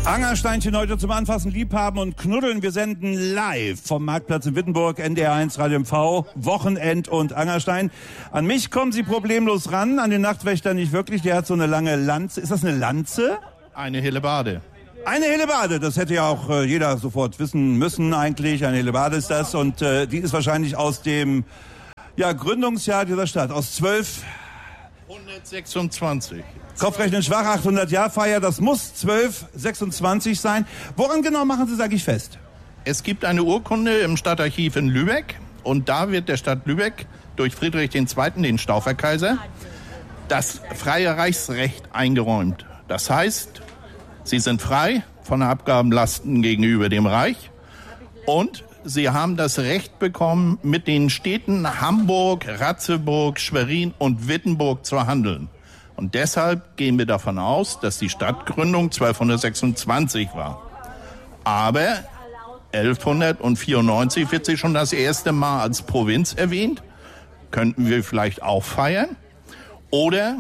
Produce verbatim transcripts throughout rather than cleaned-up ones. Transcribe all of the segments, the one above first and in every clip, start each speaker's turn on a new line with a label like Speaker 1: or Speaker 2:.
Speaker 1: Angersteinchen heute zum Anfassen, Liebhaben und Knuddeln. Wir senden live vom Marktplatz in Wittenburg, N D R eins, Radio M V, Wochenend und Angerstein. An mich kommen Sie problemlos ran, an den Nachtwächter nicht wirklich. Der hat so eine lange Lanze. Ist das eine Lanze?
Speaker 2: Eine Hellebarde.
Speaker 1: Eine Hellebarde, das hätte ja auch äh, jeder sofort wissen müssen eigentlich. Eine Hellebarde ist das und äh, die ist wahrscheinlich aus dem ja, Gründungsjahr dieser Stadt, aus zwölf...
Speaker 2: hundertsechsundzwanzig.
Speaker 1: Kopfrechnen schwach, achthundert Jahr Feier, das muss zwölf sechsundzwanzig sein. Woran genau machen Sie es eigentlich fest?
Speaker 2: Es gibt eine Urkunde im Stadtarchiv in Lübeck und da wird der Stadt Lübeck durch Friedrich der Zweite., den Stauferkaiser, das freie Reichsrecht eingeräumt. Das heißt, sie sind frei von Abgabenlasten gegenüber dem Reich und sie haben das Recht bekommen, mit den Städten Hamburg, Ratzeburg, Schwerin und Wittenburg zu handeln. Und deshalb gehen wir davon aus, dass die Stadtgründung zwölfhundertsechsundzwanzig war. Aber elfhundertvierundneunzig wird sie schon das erste Mal als Provinz erwähnt. Könnten wir vielleicht auch feiern. Oder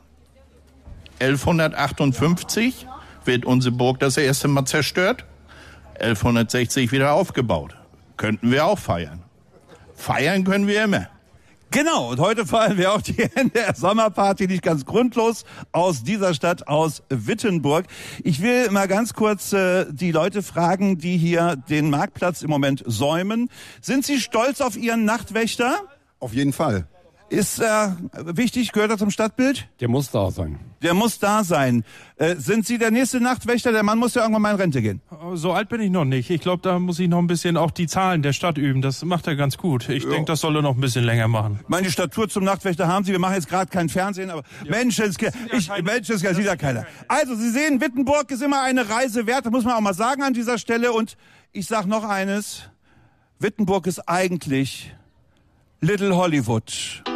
Speaker 2: elfhundertachtundfünfzig wird unsere Burg das erste Mal zerstört. elfhundertsechzig wieder aufgebaut. Könnten wir auch feiern. Feiern können wir immer.
Speaker 1: Genau, und heute feiern wir auch die N D R Sommerparty, nicht ganz grundlos, aus dieser Stadt, aus Wittenburg. Ich will mal ganz kurz äh, die Leute fragen, die hier den Marktplatz im Moment säumen. Sind Sie stolz auf Ihren Nachtwächter?
Speaker 3: Auf jeden Fall.
Speaker 1: Ist er äh, wichtig, gehört er zum Stadtbild?
Speaker 4: Der muss da sein.
Speaker 1: Der muss da sein. Äh, sind Sie der nächste Nachtwächter? Der Mann muss ja irgendwann mal in Rente gehen.
Speaker 5: So alt bin ich noch nicht. Ich glaube, da muss ich noch ein bisschen auch die Zahlen der Stadt üben. Das macht er ganz gut. Ich denke, das soll er noch ein bisschen länger machen.
Speaker 1: Meine Statur zum Nachtwächter haben Sie. Wir machen jetzt gerade kein Fernsehen, aber ja. Menschenskinder, ich,
Speaker 5: ja
Speaker 1: Menschenskinder, sieht ja keiner. Also, Sie sehen, Wittenburg ist immer eine Reise wert. Das muss man auch mal sagen an dieser Stelle. Und ich sag noch eines. Wittenburg ist eigentlich Little Hollywood.